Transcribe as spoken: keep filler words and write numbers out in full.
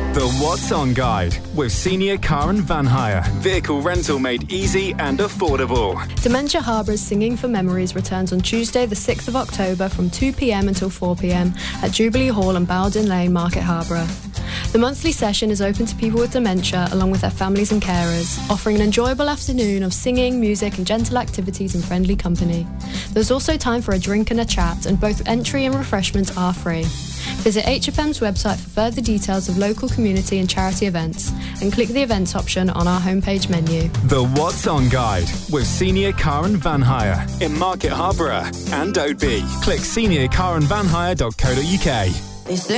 The What's On Guide with Senior Car and Van Hire. Vehicle rental made easy and affordable. Dementia Harbour's Singing for Memories returns on Tuesday the sixth of October from two p m until four p m at Jubilee Hall and Bowden Lane, Market Harborough. The monthly session is open to people with dementia along with their families and carers, offering an enjoyable afternoon of singing, music and gentle activities and friendly company. There's also time for a drink and a chat, and both entry and refreshments are free. Visit H F M's website for further details of local community and charity events and click the events option on our homepage menu. The What's On Guide with Senior Car and Van Hire in Market Harborough and Oadby. Click senior car and van hire dot co dot uk.